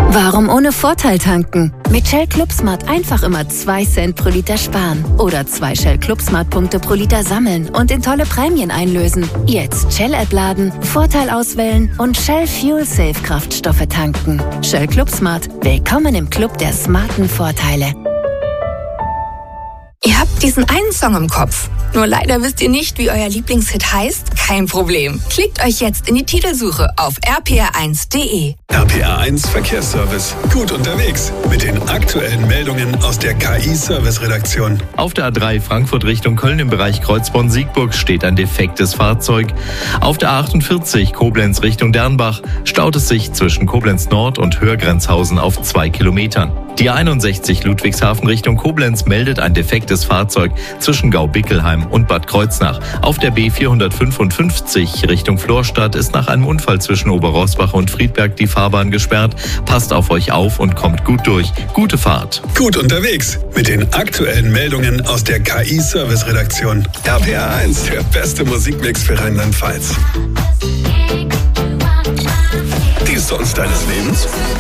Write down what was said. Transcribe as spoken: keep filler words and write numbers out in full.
Warum ohne Vorteil tanken? Mit Shell ClubSmart einfach immer zwei Cent pro Liter sparen. Oder zwei Shell ClubSmart-Punkte pro Liter sammeln und in tolle Prämien einlösen. Jetzt Shell-App laden, Vorteil auswählen und Shell Fuel Safe Kraftstoffe tanken. Shell ClubSmart. Willkommen im Club der smarten Vorteile. Ihr habt diesen einen Song im Kopf. Nur leider wisst ihr nicht, wie euer Lieblingshit heißt? Kein Problem. Klickt euch jetzt in die Titelsuche auf r p r eins punkt d e. R P R eins Verkehrsservice. Gut unterwegs mit den aktuellen Meldungen aus der K I-Service-Redaktion. Auf der A drei Frankfurt Richtung Köln im Bereich Kreuzborn-Siegburg steht ein defektes Fahrzeug. Auf der A achtundvierzig Koblenz Richtung Dernbach staut es sich zwischen Koblenz Nord und Hörgrenzhausen auf zwei Kilometern. Die A einundsechzig Ludwigshafen Richtung Koblenz meldet ein defektes Fahrzeug zwischen Gau-Bickelheim und Bad Kreuznach. Auf der B vierhundertfünfundfünfzig Richtung Florstadt ist nach einem Unfall zwischen Oberroßbach und Friedberg die Fahrbahn gesperrt. Passt auf euch auf und kommt gut durch. Gute Fahrt. Gut unterwegs mit den aktuellen Meldungen aus der K I-Service-Redaktion. R P R eins, der beste Musikmix für Rheinland-Pfalz. Die Songs deines Lebens?